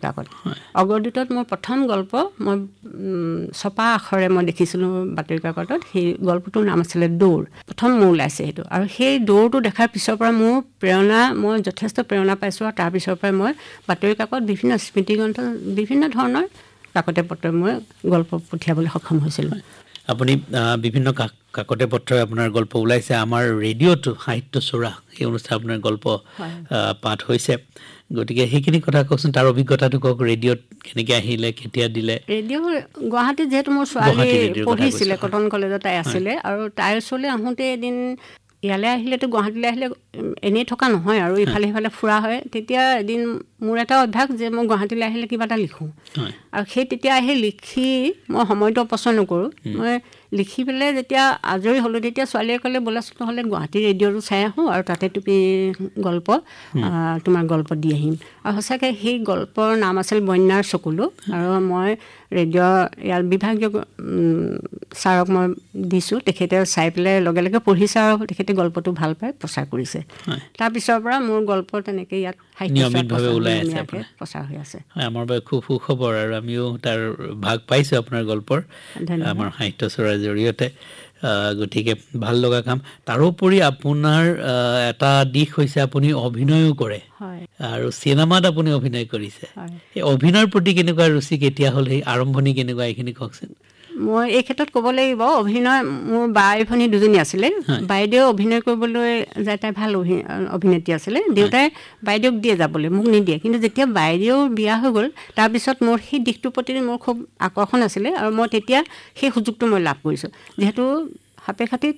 কাকত অগ্ৰদূতত মোৰ প্ৰথম গল্প মই ছপা আখৰে মই দেখিছিলোঁ বাতৰি কাকতত সেই গল্পটোৰ নাম আছিলে দৌৰ প্ৰথম মোৰ ওলাইছে সেইটো আৰু সেই দৌৰটো দেখাৰ পিছৰ পৰা মোৰ মই যথেষ্ট প্ৰেৰণা পাইছোঁ আৰু তাৰপিছৰ পৰাই মই বাতৰি কাকত বিভিন্ন স্মৃতিগ্ৰন্থ বিভিন্ন ধৰণৰ কাকতে পত্ৰই মই গল্প পঠিয়াবলৈ সক্ষম হৈছিলোঁ আপুনি বিভিন্ন কাকতে পত্ৰই আপোনাৰ গল্প ওলাইছে আমাৰ ৰেডিঅ'টো সাহিত্য চোৰা এই অনুষ্ঠান আপোনাৰ গল্প পাঠ হৈছে গতিকে সেইখিনি কথা কওকচোন তাৰ অভিজ্ঞতাটো কওক ৰেডিঅ'ত কেনেকৈ আহিলে কেতিয়া দিলে ৰেডিঅ' গুৱাহাটীত যিহেতু মোৰ ছোৱালী পঢ়িছিলে কটন কলেজত তাই আছিলে আৰু তাইৰ ওচৰলৈ আহোঁতে এদিন ইয়ালৈ আহিলেতো গুৱাহাটীলৈ আহিলে এনেই থকা নহয় আৰু ইফালে সিফালে ফুৰা হয় তেতিয়া এদিন মোৰ এটা অভ্যাস যে মই গুৱাহাটীলৈ আহিলে কিবা এটা লিখোঁ আৰু সেই তেতিয়া আহি লিখি মই সময়টো অপচয় নকৰোঁ মই লিখি পেলাই যেতিয়া আজৰি হ'লোঁ তেতিয়া ছোৱালীয়ে ক'লে বোলাচোন নহ'লে গুৱাহাটী ৰেডিঅ'টো চাই আহোঁ আৰু তাতে তুমি গল্প তোমাৰ গল্প দি আহিম আৰু সঁচাকৈ সেই গল্পৰ নাম আছিল বন্যাৰ চকুলো আৰু মই ৰেডিঅ' ইয়াৰ বিভাগীয় ছাৰক মই দিছোঁ তেখেতে চাই পেলাই লগে লগে পঢ়িছে আৰু তেখেতে গল্পটো ভাল পাই প্ৰচাৰ কৰিছে তাৰপিছৰ পৰা মোৰ গল্প তেনেকৈ ইয়াত নিয়মিতভাৱে ওলাই আছে প্ৰচাৰ হৈ আছে আমাৰ বাবে খুব সুখবৰ আৰু আমিও তাৰ ভাগ পাইছোঁ আপোনাৰ গল্পৰ আমাৰ সাহিত্য চৰাৰ জৰিয়তে গতিকে ভাল লগা কাম তাৰোপৰি আপোনাৰ এটা দিশ হৈছে আপুনি অভিনয়ো কৰে আৰু চিনেমাত আপুনি অভিনয় কৰিছে এই অভিনয়ৰ প্ৰতি কেনেকুৱা ৰুচি কেতিয়া হ'ল সেই আৰম্ভণি কেনেকুৱা এইখিনি কওকচোন মই এই ক্ষেত্ৰত ক'ব লাগিব অভিনয় মোৰ বাই ভনী দুজনী আছিলে বাইদেউ অভিনয় কৰিবলৈ যায় তাই ভাল অভিনেত্ৰী আছিলে দেউতাই বাইদেউক দিয়ে যাবলৈ মোক নিদিয়ে কিন্তু যেতিয়া বাইদেউ বিয়া হৈ গ'ল তাৰপিছত মোৰ সেই দিশটোৰ প্ৰতি মোৰ খুব আকৰ্ষণ আছিলে আৰু মই তেতিয়া সেই সুযোগটো মই লাভ কৰিছোঁ যিহেতু সাপেখাতিত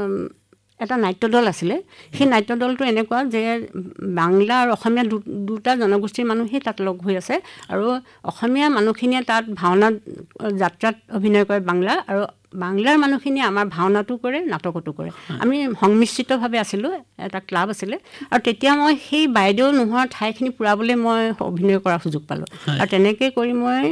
এটা নাট্যদল আছিলে সেই নাট্যদলটো এনেকুৱা যে বাংলা আৰু অসমীয়া দুটা জনগোষ্ঠীৰ মানুহেই তাত লগ হৈ আছে আৰু অসমীয়া মানুহখিনিয়ে তাত ভাওনা যাত্ৰাত অভিনয় কৰে বাংলা আৰু বাংলাৰ মানুহখিনিয়ে আমাৰ ভাওনাটো কৰে নাটকতো কৰে আমি সংমিশ্ৰিতভাৱে আছিলোঁ এটা ক্লাব আছিলে আৰু তেতিয়া মই সেই বাইদেউ নোহোৱা ঠাইখিনি পূৰাবলৈ মই অভিনয় কৰাৰ সুযোগ পালোঁ আৰু তেনেকৈ কৰি মই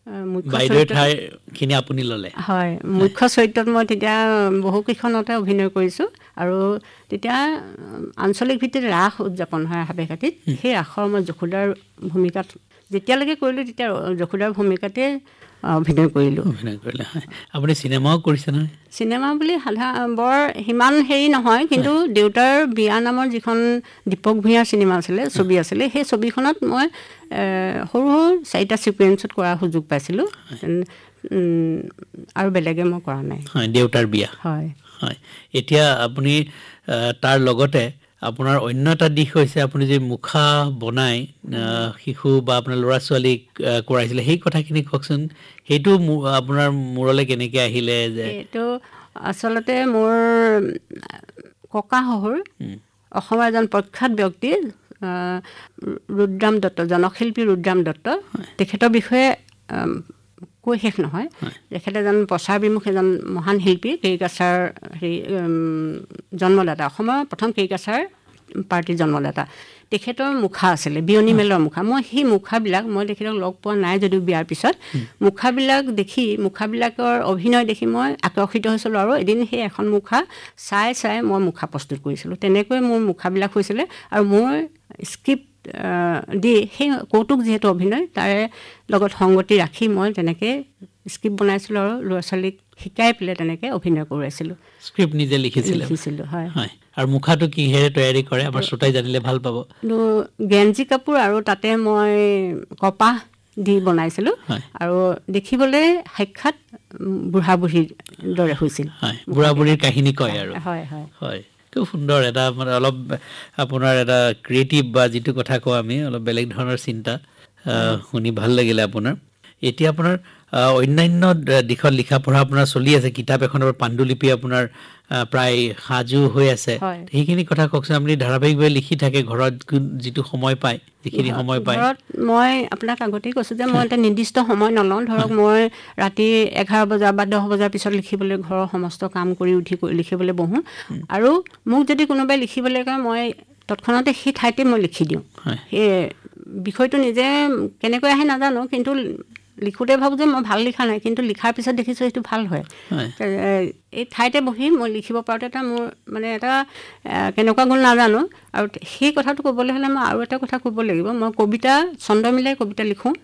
আপুনি ল'লে হয় মুখ্য চৰিত্ৰত মই তেতিয়া বহুকেইখনতে অভিনয় কৰিছোঁ আৰু তেতিয়া আঞ্চলিক ভিত্তিত ৰাস উদযাপন হয় সাপেখাতিত সেই ৰাসৰ মই যশোদাৰ ভূমিকাত যেতিয়ালৈকে কৰিলোঁ তেতিয়া যশোদাৰ ভূমিকাতে অভিনয় কৰিলোঁ আপুনি চিনেমাও কৰিছে নহয় চিনেমা বুলি বৰ সিমান হেৰি নহয় কিন্তু দেউতাৰ বিয়া নামৰ যিখন দীপক ভূঞাৰ চিনেমা আছিলে ছবি আছিলে সেই ছবিখনত মই সৰু সৰু 4টা ছিকুৱেঞ্চত কৰাৰ সুযোগ পাইছিলোঁ আৰু বেলেগে মই কৰা নাই দেউতাৰ বিয়া হয় হয় এতিয়া আপুনি তাৰ লগতে আপোনাৰ অন্য এটা দিশ হৈছে আপুনি যে মুখা বনাই শিশু বা আপোনাৰ ল'ৰা ছোৱালীক কৰাইছিলে সেই কথাখিনি কওকচোন সেইটো আপোনাৰ মূৰলৈ কেনেকৈ আহিলে যে এইটো আচলতে মোৰ ককা শহুৰ অসমৰ এজন প্ৰখ্যাত ব্যক্তি ৰুদ্ৰাম দত্ত জনশিল্পী ৰুদ্ৰাম দত্ত তেখেতৰ বিষয়ে কৈ শেষ নহয় তেখেত এজন প্ৰচাৰ বিমুখ এজন মহান শিল্পী কেৰিকাচাৰ জন্মদাতা অসমৰ প্ৰথম কেৰিকাচাৰ পাৰ্টিৰ জন্মদাতা তেখেতৰ মুখা আছিলে বিয়নী মেলৰ মুখা মই সেই মুখাবিলাক মই তেখেতক লগ পোৱা নাই যদিও বিয়াৰ পিছত মুখাবিলাক দেখি মুখাবিলাকৰ অভিনয় দেখি মই আকৰ্ষিত হৈছিলোঁ আৰু এদিন সেই এখন মুখা চাই মই মুখা প্ৰস্তুত কৰিছিলোঁ তেনেকৈ মোৰ মুখাবিলাক হৈছিলে আৰু মোৰ স্ক্ৰিপ্ট দি সেই কৌতুক যিহেতু অভিনয় তাৰে লগত সংগতি ৰাখি মই তেনেকৈ স্ক্ৰিপ্ট বনাইছিলোঁ আৰু ল'ৰা ছোৱালীক শিকাই পেলাই তেনেকৈ অভিনয় কৰোৱাইছিলোঁ স্ক্ৰিপ্ট নিজে লিখিছিলোঁ হয় আৰু মুখাটো কিহেৰে তৈয়াৰী কৰে আমাৰ শ্ৰোতাই জানিলে ভাল পাব গেঞ্জি কাপোৰ আৰু তাতে মই কপাহ দি বনাইছিলোঁ আৰু দেখিবলৈ সাক্ষাৎ বুঢ়া বুঢ়ীৰ দৰে হৈছিল বুঢ়া বুঢ়ীৰ কাহিনী কয় আৰু হয় হয় হয় খুব সুন্দৰ এটা মানে অলপ আপোনাৰ এটা ক্ৰিয়েটিভ বা যিটো কথা কওঁ আমি অলপ বেলেগ ধৰণৰ চিন্তা শুনি ভাল লাগিলে আপোনাৰ এতিয়া আপোনাৰ অন্যান্য দিশত লিখা পঢ়া আপোনাৰ চলি আছে কিতাপ এখনৰ পাণ্ডুলিপি আপোনাৰ প্ৰায় সাজু হৈ আছে সেইখিনি কথা কওকচোন আপুনি ধাৰাবাহিকভাৱে লিখি থাকে ঘৰত যিটো সময় পায় যিখিনি সময় পায় ঘৰত মই আপোনাক আগতেই কৈছোঁ যে মই এটা নিৰ্দিষ্ট সময় নলওঁ ধৰক মই ৰাতি 11 বজা বা 10 বজাৰ পিছত লিখিবলৈ ঘৰৰ সমস্ত কাম কৰি উঠি লিখিবলৈ বহোঁ আৰু মোক যদি কোনোবাই লিখিবলৈ কয় মই তৎক্ষণাতে সেই ঠাইতে মই লিখি দিওঁ সেই বিষয়টো নিজে কেনেকৈ আহে নাজানো কিন্তু লিখোঁতে ভাবোঁ যে মই ভাল লিখা নাই কিন্তু লিখাৰ পিছত দেখিছোঁ সেইটো ভাল হয় এই ঠাইতে বহি মই লিখিব পৰাটো এটা মোৰ মানে এটা কেনেকুৱা গুণ নাজানো আৰু সেই কথাটো ক'বলৈ হ'লে মই আৰু এটা কথা ক'ব লাগিব মই কবিতা ছন্দ মিলাই কবিতা লিখোঁ